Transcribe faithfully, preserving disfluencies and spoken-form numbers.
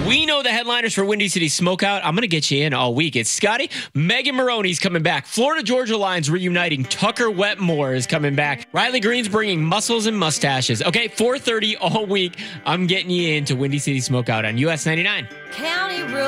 We know the headliners for Windy City Smokeout. I'm going to get you in all week. It's Scotty. Megan Maroney's coming back. Florida Georgia Line's reuniting. Tucker Wetmore is coming back. Riley Green's bringing muscles and mustaches. Okay, four thirty all week. I'm getting you into Windy City Smokeout on U S ninety-nine. County Road.